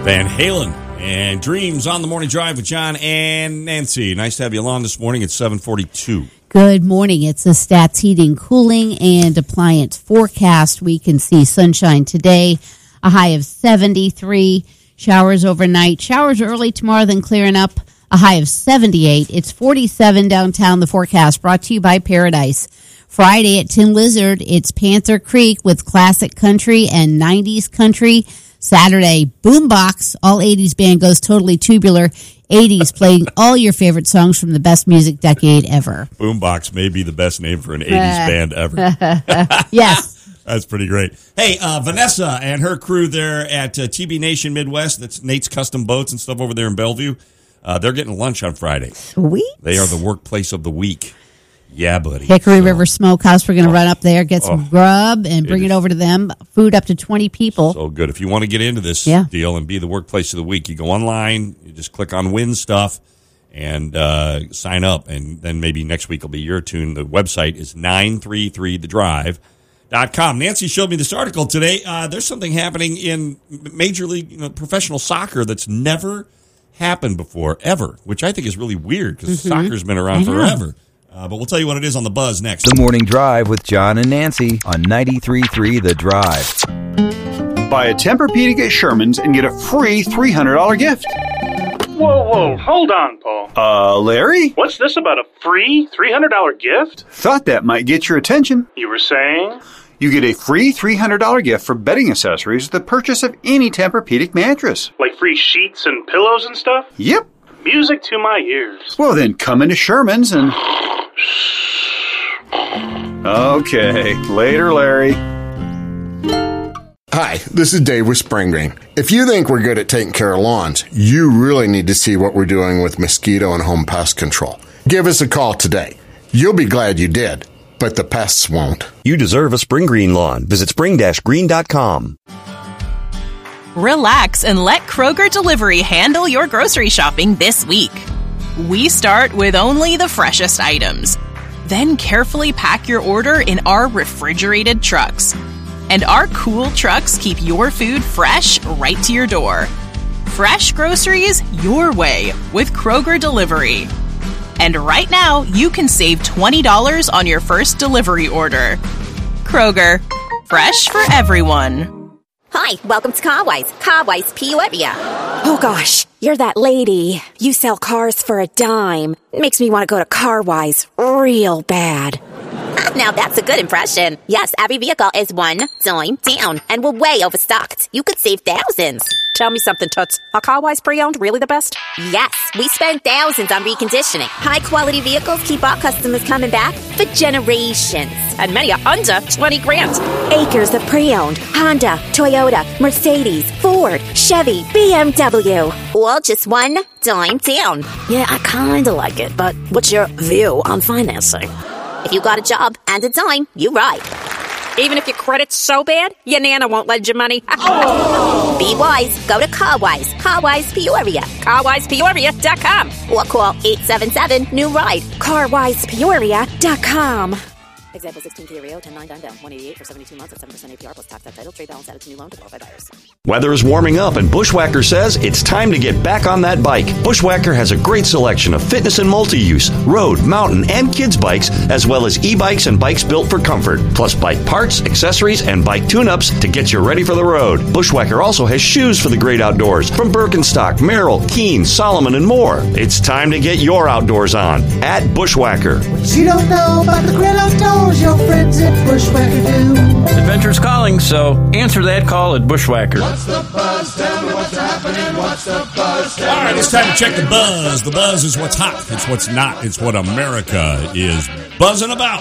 Van Halen and Dreams on the Morning Drive with John and Nancy. Nice to have you along this morning. It's 7:42. Good morning. It's a Stats Heating, Cooling, and Appliance forecast. We can see sunshine today, a high of 73. Showers overnight. Showers early tomorrow, then clearing up, a high of 78. It's 47 downtown, the forecast, brought to you by Paradise. Friday at Tin Lizard, it's Panther Creek with classic country and 90s country. Saturday, Boombox, all 80s band goes totally tubular. 80s, playing all your favorite songs from the best music decade ever. Boombox may be the best name for an 80s band ever. Yes. That's pretty great. Hey, Vanessa and her crew there at TB Nation Midwest, that's Nate's Custom Boats and stuff over there in Bellevue, they're getting lunch on Friday. Sweet. They are the workplace of the week. Yeah, buddy. Hickory River Smokehouse. We're going to run up there, get some grub, and bring it over to them. Food up to 20 people. So good. If you want to get into this deal and be the workplace of the week, you go online, you just click on Win Stuff, and sign up. And then maybe next week will be your tune. The website is 933thedrive.com. Nancy showed me this article today. There's something happening in Major League professional soccer that's never happened before, ever, which I think is really weird because soccer's been around forever. But we'll tell you what it is on the Buzz next. The Morning Drive with John and Nancy on 93.3 The Drive. Buy a Tempur-Pedic at Sherman's and get a free $300 gift. Whoa, hold on, Paul. Larry? What's this about a free $300 gift? Thought that might get your attention. You were saying? You get a free $300 gift for bedding accessories with the purchase of any Tempur-Pedic mattress. Like free sheets and pillows and stuff? Yep. Music to my ears. Well, then come into Sherman's and... Okay, later, Larry. Hi, this is Dave with Spring Green. If you think we're good at taking care of lawns, you really need to see what we're doing with mosquito and home pest control. Give us a call today. You'll be glad you did, but the pests won't. You deserve a Spring Green lawn. Visit spring-green.com. Relax and let Kroger Delivery handle your grocery shopping this week. We start with only the freshest items. Then carefully pack your order in our refrigerated trucks. And our cool trucks keep your food fresh right to your door. Fresh groceries your way with Kroger Delivery. And right now, you can save $20 on your first delivery order. Kroger, fresh for everyone. Hi, welcome to Carwise. Carwise Peoria. Oh gosh, you're that lady. You sell cars for a dime. Makes me want to go to Carwise real bad. Now that's a good impression. Yes, every vehicle is one dime down, and we're way overstocked. You could save thousands. Tell me something, Toots. Are Carwise pre-owned really the best? Yes, we spend thousands on reconditioning. High-quality vehicles keep our customers coming back for generations. And many are under 20 grand. Acres of pre-owned Honda, Toyota, Mercedes, Ford, Chevy, BMW. All just one dime down. Yeah, I kind of like it, but what's your view on financing? If you got a job and a dime, you ride. Even if your credit's so bad, your Nana won't lend you money. Be wise. Go to Carwise. Carwise Peoria. CarwisePeoria.com. Or call 877-NEW-RIDE. CarwisePeoria.com. Example 16 Kia Rio, 10-9 down, 188 for 72 months at 7% APR plus tax at title. Trade balance added to new loan to qualified buyers. Weather is warming up, and Bushwhacker says it's time to get back on that bike. Bushwhacker has a great selection of fitness and multi-use, road, mountain, and kids bikes, as well as e-bikes and bikes built for comfort, plus bike parts, accessories, and bike tune-ups to get you ready for the road. Bushwhacker also has shoes for the great outdoors from Birkenstock, Merrell, Keen, Solomon, and more. It's time to get your outdoors on at Bushwhacker. What you don't know about the great outdoors, your friends at Bushwhacker do. Adventure's calling, so answer that call at Bushwhacker. What's the buzz? Tell me what's happening. What's the buzz? All right, it's time to check the buzz. The buzz is what's hot. It's what's not. It's what America is buzzing about.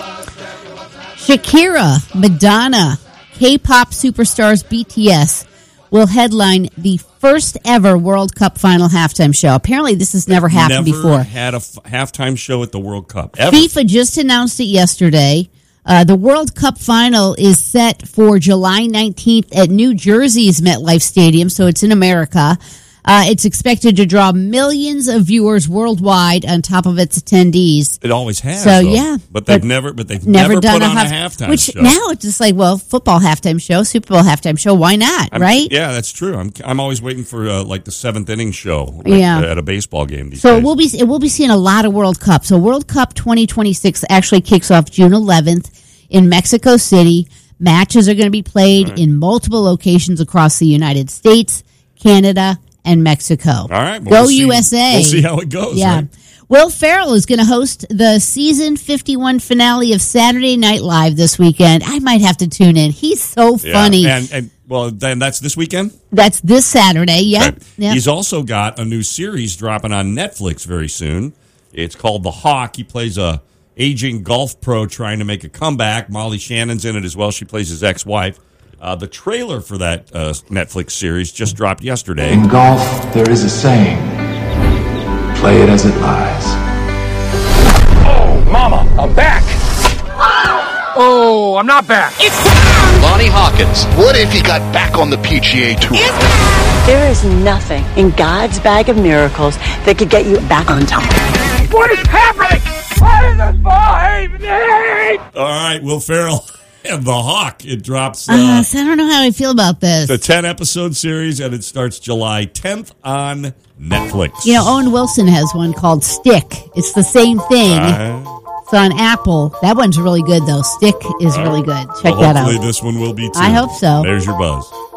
Shakira, Madonna, K-pop superstars BTS will headline the first ever World Cup final halftime show. Apparently, this has never happened before. Never had a halftime show at the World Cup, ever. FIFA just announced it yesterday. The World Cup final is set for July 19th at New Jersey's MetLife Stadium, so it's in America. It's expected to draw millions of viewers worldwide on top of its attendees. It always has. So, though. yeah. But they've never put on a halftime which show. Now it's just like, well, football halftime show, Super Bowl halftime show, why not, right? Yeah, that's true. I'm always waiting for like the seventh inning show at a baseball game these so days. we'll be seeing a lot of World Cup. So World Cup 2026 actually kicks off June 11th in Mexico City. Matches are going to be played in multiple locations across the United States, Canada, and Mexico. All right. Well, Go USA. We'll see how it goes. Yeah. Right? Will Ferrell is going to host the season 51 finale of Saturday Night Live this weekend. I might have to tune in. He's so funny. Yeah. And well, then that's this weekend? That's this Saturday, yeah. Right. Yep. He's also got a new series dropping on Netflix very soon. It's called The Hawk. He plays a aging golf pro trying to make a comeback. Molly Shannon's in it as well. She plays his ex-wife. The trailer for that Netflix series just dropped yesterday. In golf, there is a saying, play it as it lies. Oh, mama, I'm back. Oh, I'm not back. It's down. Lonnie Hawkins. What if he got back on the PGA Tour? There is nothing in God's bag of miracles that could get you back on top. What is happening? What is this ball happening? All right, Will Ferrell and The Hawk. It drops. So I don't know how I feel about this. The 10-episode series, and it starts July 10th on Netflix. You know, Owen Wilson has one called Stick. It's the same thing. It's on Apple. That one's really good, though. Stick is really good. Check that out. Hopefully this one will be, too. I hope so. There's your buzz.